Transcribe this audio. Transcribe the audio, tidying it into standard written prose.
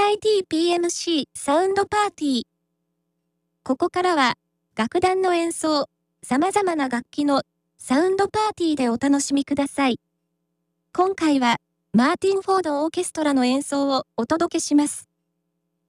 MIT-PMC サウンドパーティー。ここからは、楽団の演奏、様々な楽器のサウンドパーティーでお楽しみください。今回は、マーティン・フォードオーケストラの演奏をお届けします。